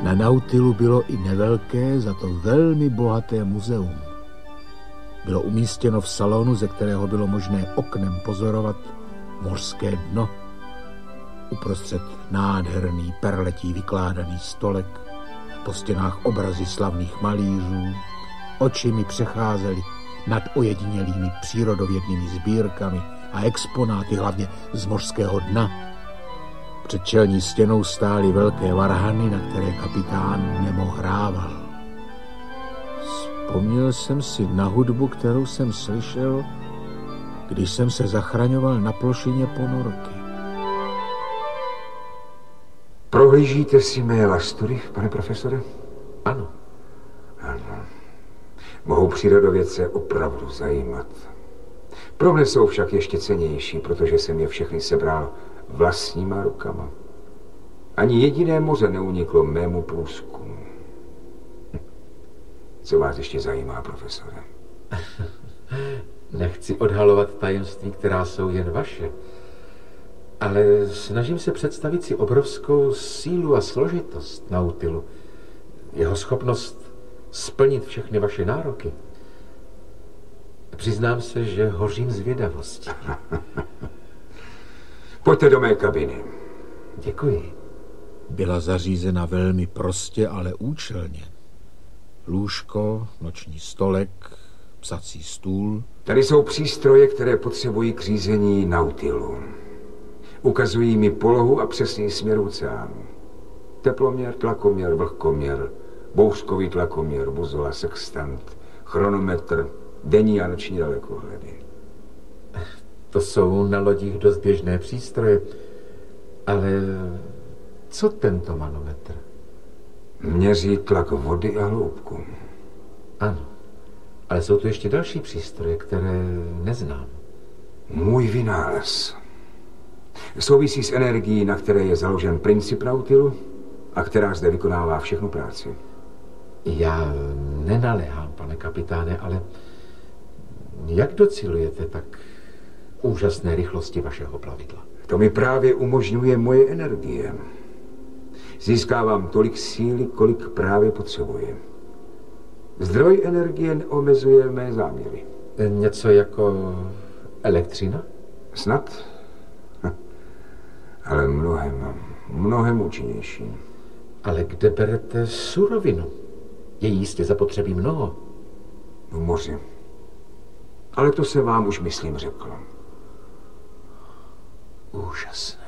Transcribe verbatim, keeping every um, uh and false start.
Na Nautilu bylo i nevelké, za to velmi bohaté muzeum. Bylo umístěno v salonu, ze kterého bylo možné oknem pozorovat mořské dno. Uprostřed nádherný perletí vykládaný stolek, po stěnách obrazy slavných malířů. Oči mi přecházely nad ojedinělými přírodovědnými sbírkami a exponáty, hlavně z mořského dna. Před čelní stěnou stály velké varhany, na které kapitán Nemo hrával. Vzpomněl jsem si na hudbu, kterou jsem slyšel, když jsem se zachraňoval na plošině ponorky. Prohlížíte si mé lastury, pane profesore? Ano. Ano. Mohou přírodovědce opravdu zajímat. Pro mě jsou však ještě cennější, protože jsem je všechny sebral vlastníma rukama. Ani jediné moře neuniklo mému průzkumu. Co vás ještě zajímá, profesore? Nechci odhalovat tajemství, která jsou jen vaše, ale snažím se představit si obrovskou sílu a složitost Nautilu. Jeho schopnost splnit všechny vaše nároky. Přiznám se, že hořím zvědavostí. Pojďte do mé kabiny. Děkuji. Byla zařízena velmi prostě, ale účelně. Lůžko, noční stolek, psací stůl. Tady jsou přístroje, které potřebují k řízení Nautilu. Ukazují mi polohu a přesný směr oceánu. Teploměr, tlakoměr, vlhkoměr, bouřkový tlakoměr, buzola, sextant, chronometr, denní a noční dalekohledy. To jsou na lodích dost běžné přístroje, ale co tento manometr? Měří tlak vody a hloubku. Ano, ale jsou tu ještě další přístroje, které neznám. Můj vynález souvisí s energií, na které je založen princip Nautilu a která zde vykonává všechnu práci. Já nenaléhám, pane kapitáne, ale jak docilujete tak úžasné rychlosti vašeho plavidla? To mi právě umožňuje moje energie. Získávám tolik síly, kolik právě potřebuji. Zdroj energie neomezuje mé záměry. Něco jako elektřina? Snad, ale mnohem, mnohem účinnější. Ale kde berete surovinu? Je jistě zapotřebí mnoho. V moři. Ale to se vám už, myslím, řekl. Úžasné.